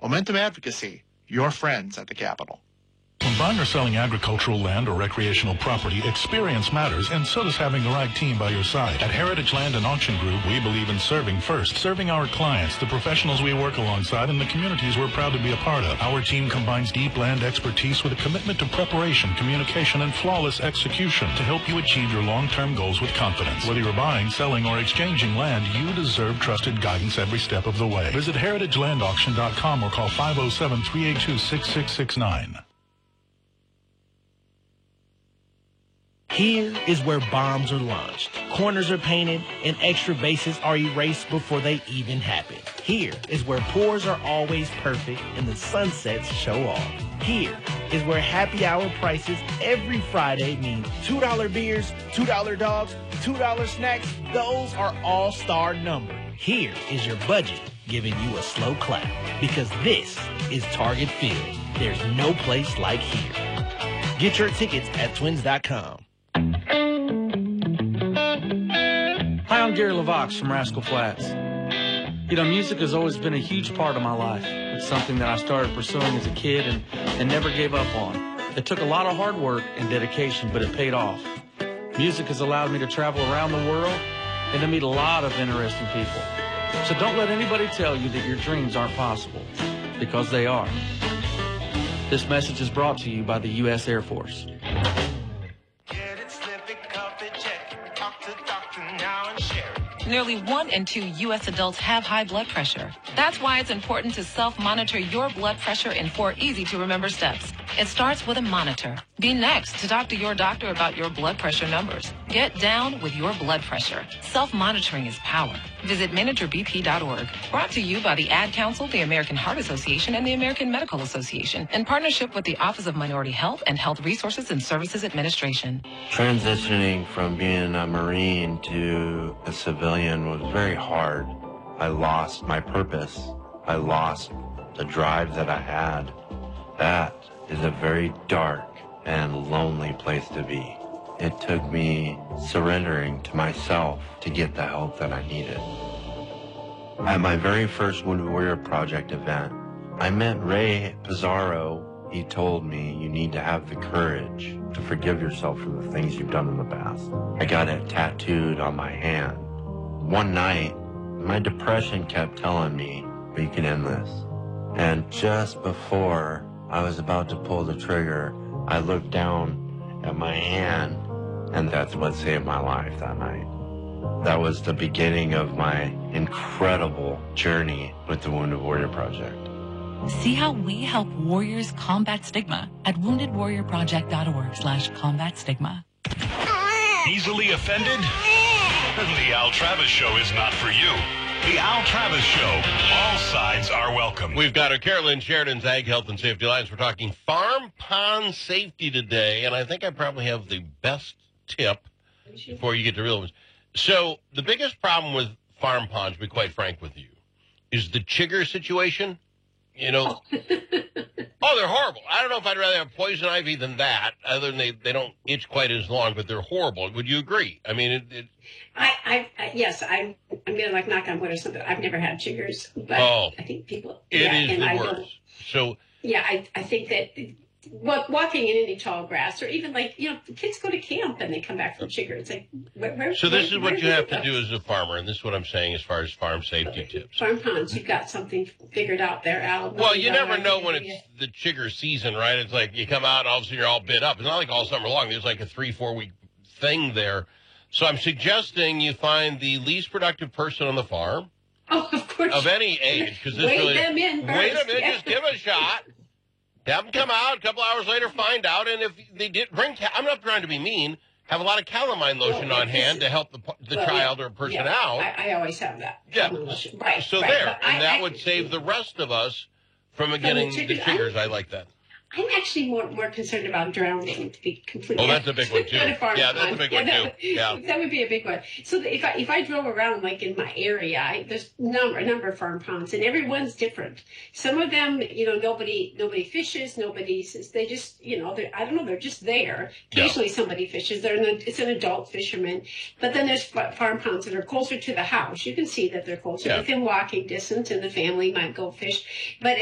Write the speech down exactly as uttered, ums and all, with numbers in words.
Momentum Advocacy, your friends at the Capitol. When buying or selling agricultural land or recreational property, experience matters, and so does having the right team by your side. At Heritage Land and Auction Group, we believe in serving first, serving our clients, the professionals we work alongside, and the communities we're proud to be a part of. Our team combines deep land expertise with a commitment to preparation, communication, and flawless execution to help you achieve your long-term goals with confidence. Whether you're buying, selling, or exchanging land, you deserve trusted guidance every step of the way. Visit heritage land auction dot com or call five oh seven, three eight two, six six six nine. Here is where bombs are launched, corners are painted, and extra bases are erased before they even happen. Here is where pours are always perfect and the sunsets show off. Here is where happy hour prices every Friday mean two dollar beers, two dollar dogs, two dollar snacks. Those are all-star numbers. Here is your budget giving you a slow clap, because this is Target Field. There's no place like here. Get your tickets at twins dot com. Hi, I'm Gary LaVox from Rascal Flatts. You know, music has always been a huge part of my life. It's something that I started pursuing as a kid and, and never gave up on. It took a lot of hard work and dedication, but it paid off. Music has allowed me to travel around the world and to meet a lot of interesting people. So don't let anybody tell you that your dreams aren't possible, because they are. This message is brought to you by the U S Air Force. Nearly one in two U S adults have high blood pressure. That's why it's important to self-monitor your blood pressure in four easy-to-remember steps. It starts with a monitor. Be next to talk to your doctor about your blood pressure numbers. Get down with your blood pressure. Self-monitoring is power. Visit manager b p dot org. Brought to you by the Ad Council, the American Heart Association, and the American Medical Association, in partnership with the Office of Minority Health and Health Resources and Services Administration. Transitioning from being a Marine to a civilian was very hard. I lost my purpose. I lost the drive that I had. That is a very dark and lonely place to be. It took me surrendering to myself to get the help that I needed. At my very first Wounded Warrior Project event, I met Ray Pizarro. He told me, you need to have the courage to forgive yourself for the things you've done in the past. I got it tattooed on my hand. One night, my depression kept telling me, we can end this. And just before I was about to pull the trigger, I looked down at my hand, and that's what saved my life that night. That was the beginning of my incredible journey with the Wounded Warrior Project. See how we help warriors combat stigma at wounded warrior project dot org slash combat stigma. Easily offended? The Al Travis Show is not for you. The Al Travis Show. All sides are welcome. We've got our Carolyn Sheridan's Ag Health and Safety Alliance. We're talking farm pond safety today, and I think I probably have the best tip before you get to real ones. So the biggest problem with farm ponds, to be quite frank with you, is the chigger situation. You know, oh, they're horrible. I don't know if I'd rather have poison ivy than that, other than they, they don't itch quite as long, but they're horrible. Would you agree? I mean, it... it I, I, I, yes, I'm, I'm going to like knock on wood or something. I've never had chiggers, but oh, I think people... It yeah, is and the I worst. Don't, so... Yeah, I, I think that... Well, walking in any tall grass, or even like, you know, kids go to camp and they come back from chigger. It's like, where, where, So this where, is what you have go? to do as a farmer, and this is what I'm saying as far as farm safety okay. tips. Farm ponds, you've got something figured out there, Al. Well, you never know when it's the chigger season, right? It's like you come out and all of a sudden you're all bit up. It's not like all summer long. There's like a three, four week thing there. So I'm suggesting you find the least productive person on the farm. Oh, of course. Of any age. Because this wait really, them in first. Wait them in, Yeah. just give it a shot. Have them come out, a couple hours later, find out, and if they did bring, I'm not trying to be mean, have a lot of calamine lotion well, on hand to help the the well, child yeah, or person yeah, out. I, I always have that. Yeah. Right. So right, there, but and I, that I, would save the rest of us from getting the chiggers. chiggers. I like that. I'm actually more more concerned about drowning, to be completely Oh, that's a big one, too. honest. Yeah, that's a big yeah, one, that, too. Yeah. That would be a big one. So if I if I drove around, like, in my area, I, there's number, a number of farm ponds, and everyone's different. Some of them, you know, nobody nobody fishes, nobody says, they just, you know, they're, I don't know, they're just there. Occasionally yeah. somebody fishes. They're an, it's an adult fisherman. But then there's farm ponds that are closer to the house. You can see that they're closer, yeah. within walking distance, and the family might go fish. But